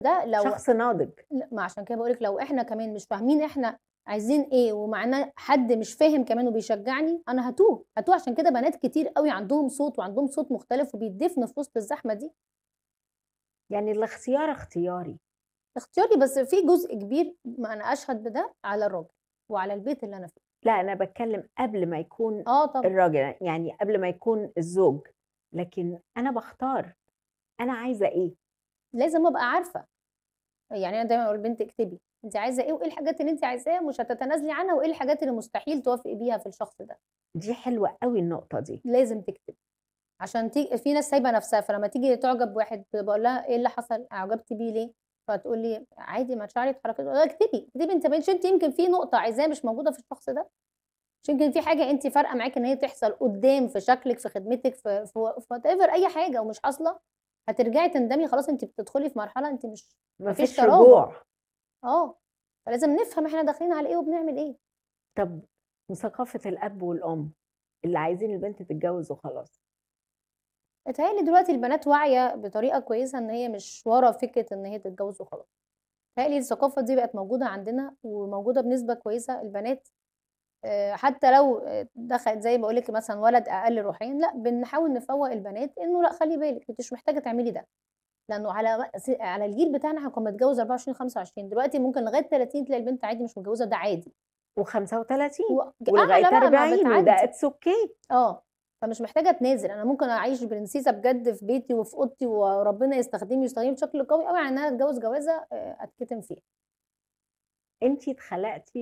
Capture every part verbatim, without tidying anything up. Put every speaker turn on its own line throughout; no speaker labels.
ده لو
شخص ناضج.
ل ما عشان كده باقول لِك لو إحنا كمان مش فاهمين إحنا عايزين إيه، ومعانا حد مش فاهم كمان وبيشجعني، أنا هاتوه، هاتوه عشان كده بنات كتير أوي عندهم صوت وعندهم صوت مختلف وبيتدفنوا في وسط الزحمة دي.
يعني الاختيار اختياري.
اختياري بس في جزء كبير ما أنا أشهد بده على الراجل، وعلى البيت اللي أنا فيه.
لأ، أنا باتكلم قبل ما يكون
آه طبعًا.
الراجل، يعني قبل ما يكون الزوج، لكن أنا باختار، أنا عايزة إيه.
لازم أبقى عارفة، يعني أنا دايمًا أقول لبنتي اكتبي، أنتِ عايزة إيه وإيه الحاجات اللي أنتِ عايزاها مش هتتنازلي عنها، وإيه الحاجات اللي مستحيل توافقي بيها في الشخص ده،
دي حلوة أوي النقطة دي.
لازم تكتبي. عشان ت في ناس سايبة نفسها، فلمّا تيجي تعجب بواحد باقول لها: "إيه اللي حصل، أعجبتِ بيه ليه؟" فتقول لي: "عادي مشاعري اتحركت." أقول لها: "اكتبي، اكتبي أنتِ مش أنتِ يمكن في نقطة عايزاها مش موجودة في الشخص ده، مش يمكن في حاجة أنتِ فارقة معاكِ إن هي تحصل قدّام في شكلِك، في خدمتِك، في في و في whatever أي حاجة ومش حاصلة، هترجعي تندمي خلاص أنتِ بتدخلي في مرحلة أنتِ مش
ما
ما فيش
فيش
تراجع."
رجوع.
آه، فلازم نفهم إحنا داخلين على إيه وبنعمل إيه.
طب وثقافة الأب والأم اللي عايزين البنت تتجوز وخلاص؟
متهيأ لي دلوقتي البنات واعية بطريقة كويسة إن هي مش ورا فكرة إن هي تتجوز وخلاص. متهيأ لي الثقافة دي بقت موجودة عندنا وموجودة بنسبة كويسة، البنات آآ حتى لو آآ دخلت زي ما باقول لِك مثلًا ولد أقل روحيًا، لأ بنحاول نفوّق البنات إنه لأ خلّي بالِك أنتِ مش محتاجة تعملي ده، لأنه على رأس على الجيل بتاعنا إحنا كنا بنتجوز أربعة وعشرين، خمسة وعشرين دلوقتي ممكن لغاية تلاتين تلاقي البنت عادي مش متجوزة وده عادي،
وخمسة وتلاتين
وج
ولغاية
أعلى بقى ما
أربعين وده
بتعدّي،
it's okay.
آه، فمش محتاجة أتنازل، أنا ممكن أعيش برنسيسة بجد في بيتي وفي أوضتي وربنا يستخدمني ويستخدمني بشكل قوي أوي عن إن أنا أتجوز جوازة آآ أتكتم فيها.
أنتِ اتخلقتِ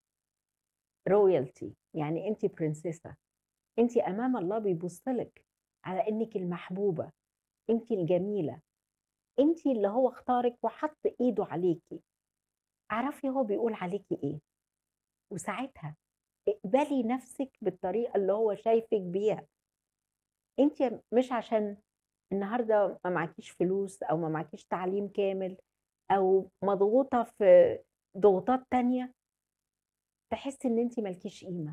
royalty، يعني أنتِ برنسيسة، أنتِ أمام الله بيبُص لِك على إنِّك المحبوبة، أنتِ الجميلة، أنتِ اللي هو اختارِك وحَط إيده عليكِ، اعرفي هو بيقول عليكِ إيه، وساعتها اقبلي نَفْسِك بالطريقة اللي هو شايفِك بيها. أنتِ مش عشان النهارده ما معاكيش فلوس أو ما معاكيش تعليم كامل أو مضغوطة في ضغوطات تانية تحسّي إن أنتِ ما لكيش قيمة.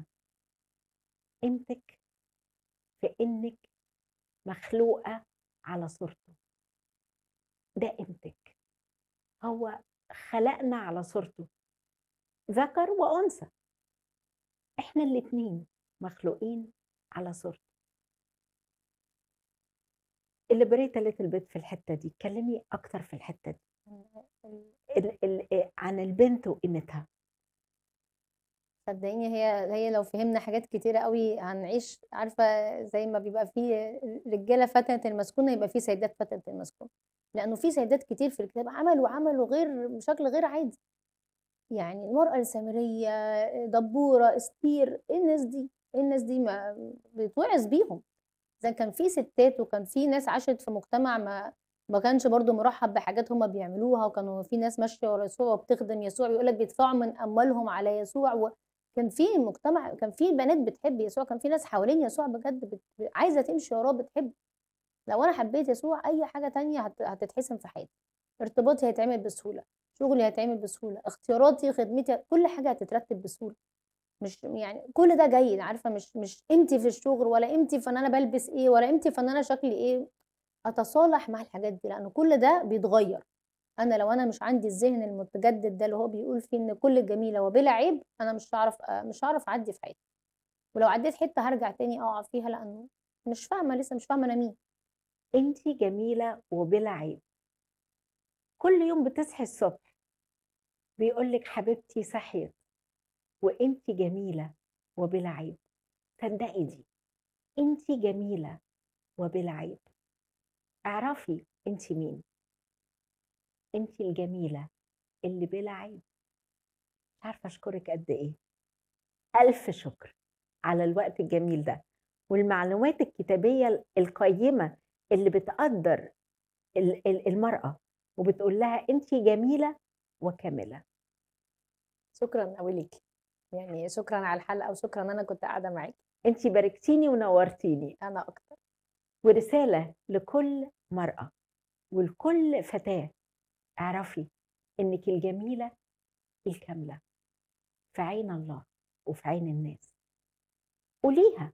قيمتِك في إنِّك مخلوقة على صورته، ده قيمتِك. هو خلقنا على صورته، ذكر وأنثى، إحنا الاتنين مخلوقين على صورته. elaborate a little bit في الحتّة دي، اتكلّمي أكتر في الحتّة دي، ال ال آآ عن البنت وقيمتها.
صدقيني هي هي لو فهمنا حاجات كتيرة أوي هنعيش عارفة زي ما بيبقى في رجالة فتنة المسكونة، يبقى في سيدات فتنة المسكونة، لأنه في سيدات كتير في الكتاب عملوا عملوا غير بشكل غير عادي، يعني المرأة السامرية، دبورة، استير، إيه الناس دي؟ إيه الناس دي ما بيتوعظ بيهم، إذا كان في ستات وكان في ناس عاشت في مجتمع ما ما كانش برضه مُرحّب بحاجات هُم بيعملوها، وكانوا في ناس ماشية ورا يسوع وبتخدم يسوع، ويقول لك بيدفعوا من أموالهم على يسوع، وكان في مجتمع كان في بنات بتحب يسوع، كان في ناس حوالين يسوع بجد بت عايزة تمشي وراه بتحبه، لو أنا حبيت يسوع أي حاجة تانية هت هتتحسم في حياتي، ارتباطي هيتعمل بسهولة، شغلي هيتعمل بسهولة، اختياراتي، خدمتي، كل حاجة هتترتب بسهولة. مش يعني كل ده جيد عارفة مش مش قيمتي في الشغل ولا قيمتي في إن أنا بالبس إيه ولا قيمتي في إن أنا شكلي إيه، أتصالح مع الحاجات دي، لأن كل ده بيتغيّر، أنا لو أنا مش عندي الذهن المتجدد ده اللي هو بيقول فيه إن كل جميلة وبلا عيب، أنا مش هاعرف آآ مش هاعرف أعدّي في حياتي، ولو عدّيت حتّة هارجع تاني أقع فيها لأنه مش فاهمة لسه مش فاهمة أنا مين.
أنتِ جميلة وبلا عيب، كل يوم بتصحي الصبح بيقول لِك حبيبتي صحيت وأنتِ جميلة وبلا عيب، صدّقي دي، أنتِ جميلة وبلا عيب، اعرفي أنتِ مين، أنتِ الجميلة اللي بلا عيب. مش عارفة أشكرِك قد إيه، ألف شكر على الوقت الجميل ده، والمعلومات الكتابية ال القيّمة اللي بتقدّر ال ال المرأة، وبتقول لها أنتِ جميلة وكاملة.
شكرًا أوي ليكِ، يعني شكرًا على الحلقة وشكرًا إن أنا كنت قاعدة معاكِ،
أنتِ باركتيني ونورتيني،
أنا أكتر.
ورسالة لكل مرأة ولكل فتاة، اعرفي إنِّك الجميلة الكاملة في عين الله وفي عين الناس، قوليها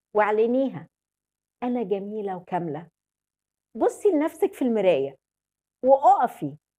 واعلنيها، أنا جميلة وكاملة. بُصّي لنفسِك في المراية وأقفي.